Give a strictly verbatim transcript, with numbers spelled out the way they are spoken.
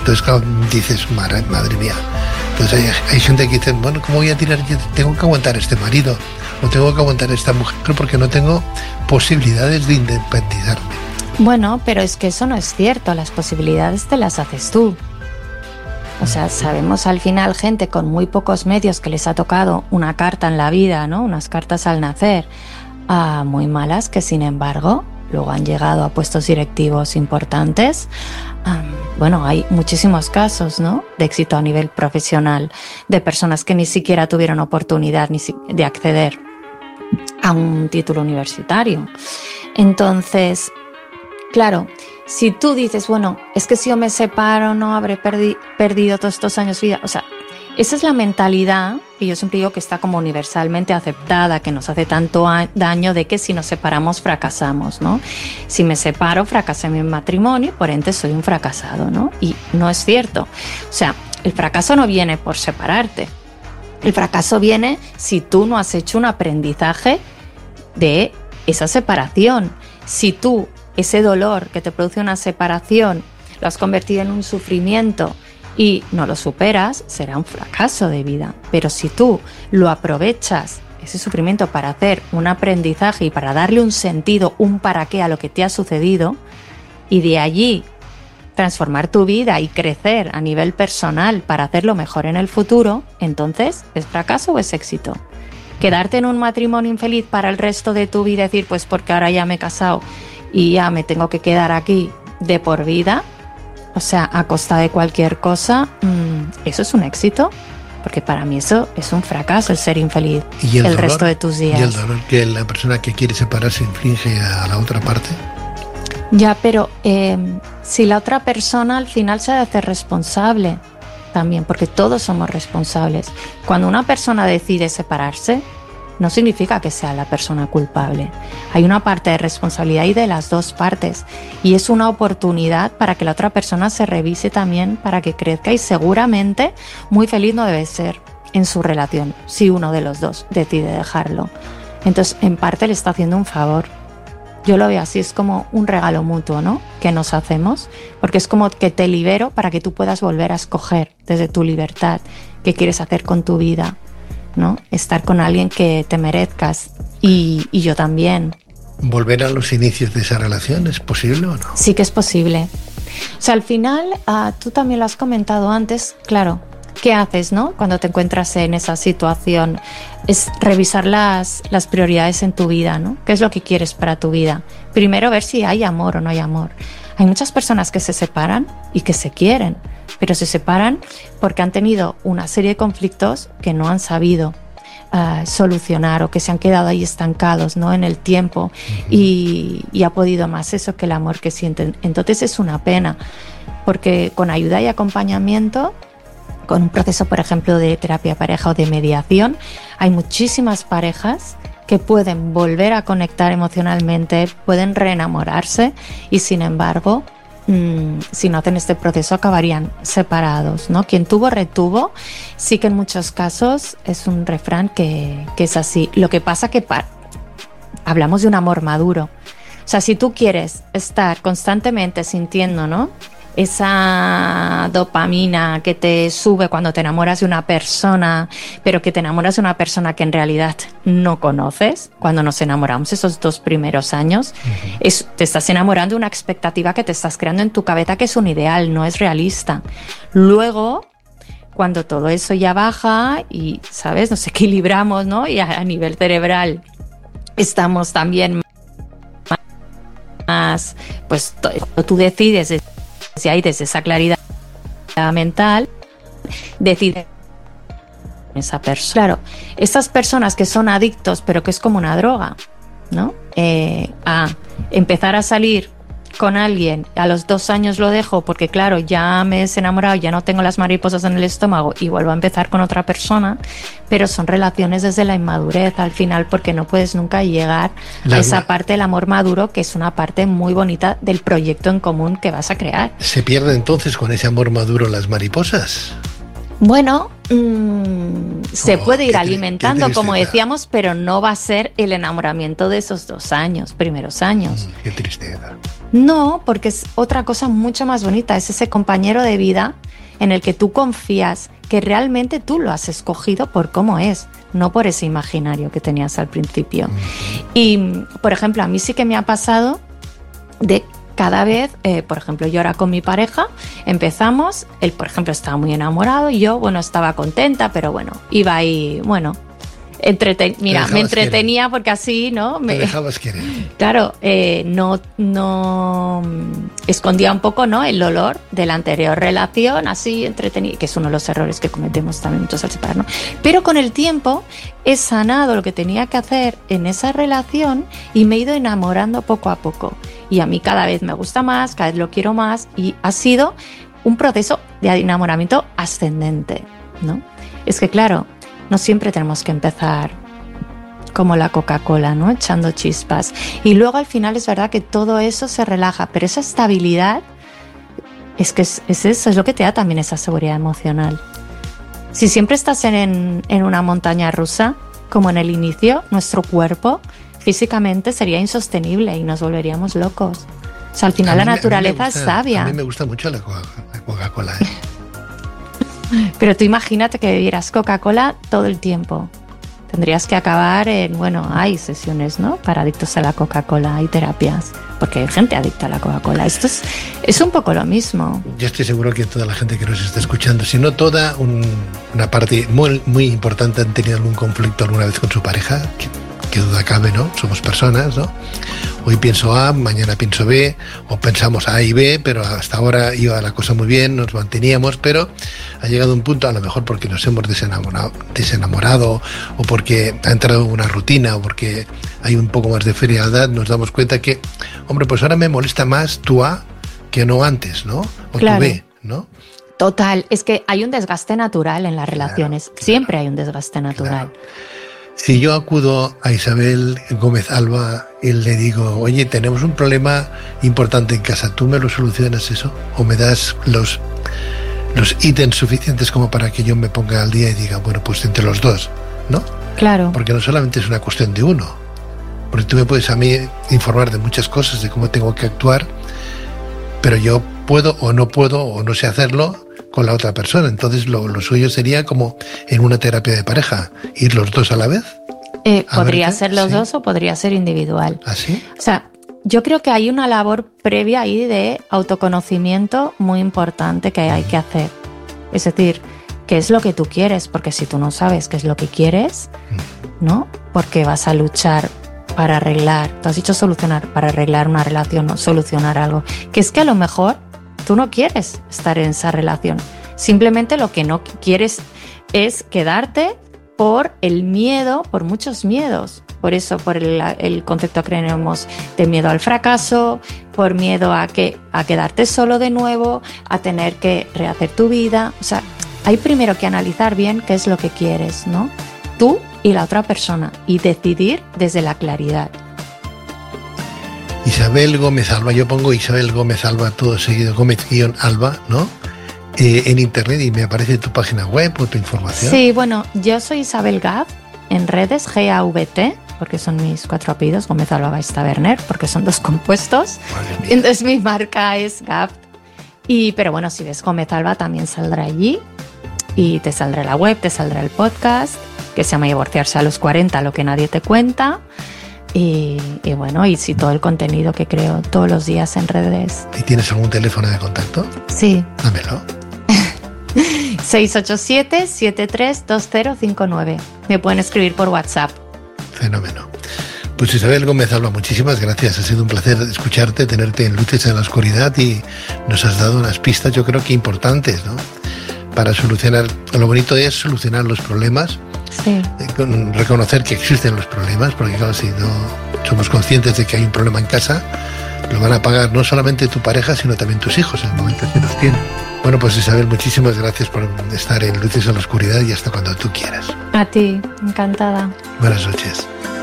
Entonces, claro, dices, madre, madre mía. Entonces hay, hay gente que dice, bueno, ¿cómo voy a tirar? Yo tengo que aguantar a este marido, o tengo que aguantar a esta mujer, porque no tengo posibilidades de independizarme. Bueno, pero es que eso no es cierto, las posibilidades te las haces tú. O sea, sabemos al final gente con muy pocos medios que les ha tocado una carta en la vida, ¿no? Unas cartas al nacer, a muy malas, que sin embargo luego han llegado a puestos directivos importantes. Um, bueno, hay muchísimos casos, ¿no?, de éxito a nivel profesional, de personas que ni siquiera tuvieron oportunidad ni si- de acceder a un título universitario. Entonces, claro, si tú dices, bueno, es que si yo me separo no habré perdi- perdido todos estos años de vida, o sea, esa es la mentalidad que yo siempre digo que está como universalmente aceptada, que nos hace tanto a- daño de que si nos separamos fracasamos, ¿no? Si me separo, fracasé en mi matrimonio, por ende soy un fracasado, ¿no? Y no es cierto. O sea, el fracaso no viene por separarte. El fracaso viene si tú no has hecho un aprendizaje de esa separación. Si tú ese dolor que te produce una separación lo has convertido en un sufrimiento y no lo superas, será un fracaso de vida. Pero si tú lo aprovechas, ese sufrimiento, para hacer un aprendizaje y para darle un sentido, un para qué a lo que te ha sucedido, y de allí transformar tu vida y crecer a nivel personal para hacerlo mejor en el futuro, entonces, ¿es fracaso o es éxito? Quedarte en un matrimonio infeliz para el resto de tu vida y decir, pues porque ahora ya me he casado y ya me tengo que quedar aquí de por vida, o sea, a costa de cualquier cosa, mmm, ¿eso es un éxito? Porque para mí eso es un fracaso, el ser infeliz ¿Y el, el dolor, resto de tus días. ¿Y el dolor que la persona que quiere separarse inflige a la otra parte? Ya, pero eh, si la otra persona al final se hace responsable también, porque todos somos responsables. Cuando una persona decide separarse, no significa que sea la persona culpable. Hay una parte de responsabilidad y de las dos partes. Y es una oportunidad para que la otra persona se revise también, para que crezca, y seguramente muy feliz no debe ser en su relación si uno de los dos decide dejarlo. Entonces, en parte le está haciendo un favor. Yo lo veo así, es como un regalo mutuo, ¿no?, que nos hacemos, porque es como que te libero para que tú puedas volver a escoger desde tu libertad qué quieres hacer con tu vida, ¿no? Estar con alguien que te merezcas, y, y yo también. ¿Volver a los inicios de esa relación es posible o no? Sí que es posible. O sea, al final, uh, tú también lo has comentado antes, claro, ¿qué haces, no?, cuando te encuentras en esa situación? Es revisar las, las prioridades en tu vida, ¿no? ¿Qué es lo que quieres para tu vida? Primero ver si hay amor o no hay amor. Hay muchas personas que se separan y que se quieren, pero se separan porque han tenido una serie de conflictos que no han sabido uh, solucionar, o que se han quedado ahí estancados, ¿no?, en el tiempo. Uh-huh. y, y ha podido más eso que el amor que sienten. Entonces es una pena, porque con ayuda y acompañamiento, con un proceso, por ejemplo, de terapia pareja o de mediación, hay muchísimas parejas que pueden volver a conectar emocionalmente, pueden reenamorarse, y sin embargo, mmm, si no hacen este proceso acabarían separados, ¿no? Quien tuvo, retuvo. Sí que en muchos casos es un refrán que, que es así. Lo que pasa que pa- hablamos de un amor maduro. O sea, si tú quieres estar constantemente sintiendo, ¿no?, esa dopamina que te sube cuando te enamoras de una persona, pero que te enamoras de una persona que en realidad no conoces, cuando nos enamoramos esos dos primeros años, uh-huh. es, te estás enamorando de una expectativa que te estás creando en tu cabeza, que es un ideal, no es realista. Luego, cuando todo eso ya baja y, ¿sabes?, nos equilibramos, ¿no?, y a, a nivel cerebral estamos también más, pues to- tú decides desde ahí, desde esa claridad mental, decide esa persona. Claro, estas personas que son adictos, pero que es como una droga, ¿no? Eh, a empezar a salir con alguien, a los dos años lo dejo porque claro, ya me he enamorado, ya no tengo las mariposas en el estómago, y vuelvo a empezar con otra persona, pero son relaciones desde la inmadurez al final, porque no puedes nunca llegar la, a esa parte del amor maduro, que es una parte muy bonita del proyecto en común que vas a crear. ¿Se pierde entonces con ese amor maduro las mariposas? Bueno, mmm, se oh, puede ir qué, alimentando, qué como decíamos, pero no va a ser el enamoramiento de esos dos años, primeros años. Mm, qué tristeza. No, porque es otra cosa mucho más bonita, es ese compañero de vida en el que tú confías que realmente tú lo has escogido por cómo es, no por ese imaginario que tenías al principio. Mm. Y, por ejemplo, a mí sí que me ha pasado de cada vez, eh, por ejemplo, yo ahora con mi pareja empezamos, él, por ejemplo, estaba muy enamorado y yo, bueno, estaba contenta, pero bueno, iba ahí, bueno, entreten mira, me entretenía querer. Porque así, ¿no? Me Te dejabas querer. Claro, eh, no, no escondía un poco, ¿no?, el dolor de la anterior relación, así entretenida, que es uno de los errores que cometemos también muchos al separarnos. Pero con el tiempo he sanado lo que tenía que hacer en esa relación y me he ido enamorando poco a poco. Y a mí cada vez me gusta más, cada vez lo quiero más y ha sido un proceso de enamoramiento ascendente, ¿no? Es que claro, no siempre tenemos que empezar como la Coca-Cola, ¿no?, echando chispas. Y luego al final es verdad que todo eso se relaja, pero esa estabilidad es que es, es eso, es lo que te da también esa seguridad emocional. Si siempre estás en, en una montaña rusa, como en el inicio, nuestro cuerpo físicamente sería insostenible y nos volveríamos locos. O sea, al final la naturaleza gusta, es sabia. A mí me gusta mucho la Coca-Cola, ¿eh? Pero tú imagínate que bebieras Coca-Cola todo el tiempo. Tendrías que acabar en, bueno, hay sesiones, ¿no?, para adictos a la Coca-Cola, hay terapias, porque hay gente adicta a la Coca-Cola. Esto es, es un poco lo mismo. Yo estoy seguro que toda la gente que nos está escuchando, si no toda, un, una parte muy, muy importante, han tenido algún conflicto alguna vez con su pareja, que, que duda cabe, ¿no? Somos personas, ¿no? Hoy pienso A, mañana pienso B, o pensamos A y B, pero hasta ahora iba la cosa muy bien, nos manteníamos, pero ha llegado un punto, a lo mejor porque nos hemos desenamorado, desenamorado o porque ha entrado en una rutina, o porque hay un poco más de frialdad, nos damos cuenta que, hombre, pues ahora me molesta más tu A que no antes, ¿no? O claro. tu B, ¿no? Total, es que hay un desgaste natural en las relaciones, claro, claro. Siempre hay un desgaste natural. Claro. Si yo acudo a Isabel Gómez Alba y le digo, oye, tenemos un problema importante en casa, ¿tú me lo solucionas eso? ¿O me das los, los ítems suficientes como para que yo me ponga al día y diga, bueno, pues entre los dos, ¿no? Claro. Porque no solamente es una cuestión de uno, porque tú me puedes a mí informar de muchas cosas, de cómo tengo que actuar, pero yo puedo o no puedo o no sé hacerlo con la otra persona. Entonces lo, lo suyo sería como en una terapia de pareja, ir los dos a la vez. Eh, podría ser los ¿sí? dos o podría ser individual. ¿Ah, sí? O sea, yo creo que hay una labor previa ahí de autoconocimiento muy importante que hay que hacer. Es decir, ¿qué es lo que tú quieres? Porque si tú no sabes qué es lo que quieres, ¿no? Porque vas a luchar para arreglar, tú has dicho solucionar, para arreglar una relación, no solucionar algo. Que es que a lo mejor tú no quieres estar en esa relación. Simplemente lo que no quieres es quedarte por el miedo, por muchos miedos. Por eso, por el, el concepto que tenemos de miedo al fracaso, por miedo a, que, a quedarte solo de nuevo, a tener que rehacer tu vida. O sea, hay primero que analizar bien qué es lo que quieres, ¿no? Tú y la otra persona, y decidir desde la claridad. Isabel Gómez Alba, yo pongo Isabel Gómez Alba, todo seguido, Gómez-Alba, ¿no? Eh, en internet y me aparece tu página web o tu información. Sí, bueno, yo soy Isabel Gav en redes, G A V T, porque son mis cuatro apellidos, Gómez Alba Baix-Taberner, porque son dos compuestos. Entonces mi marca es Gav. Y, pero bueno, si ves Gómez Alba también saldrá allí y te saldrá la web, te saldrá el podcast, que se llama Divorciarse a los cuarenta, lo que nadie te cuenta. Y, y bueno, y si todo el contenido que creo todos los días en redes. ¿Y tienes algún teléfono de contacto? Sí. Dámelo. seis ocho siete, siete tres dos cero cinco nueve. Me pueden escribir por WhatsApp. Fenómeno. Pues Isabel Gómez Alba, muchísimas gracias. Ha sido un placer escucharte, tenerte en Luces en la Oscuridad y nos has dado unas pistas, yo creo que importantes, ¿no? Para solucionar, lo bonito es solucionar los problemas. Sí. Reconocer que existen los problemas, porque claro, si no somos conscientes de que hay un problema en casa, lo van a pagar no solamente tu pareja, sino también tus hijos en el momento que los tienen. Bueno, pues Isabel, muchísimas gracias por estar en Luces en la Oscuridad y hasta cuando tú quieras. A ti, encantada. Buenas noches.